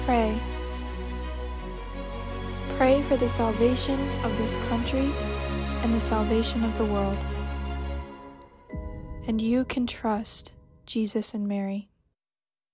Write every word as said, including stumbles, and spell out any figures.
Pray. Pray for the salvation of this country and the salvation of the world. And you can trust Jesus and Mary.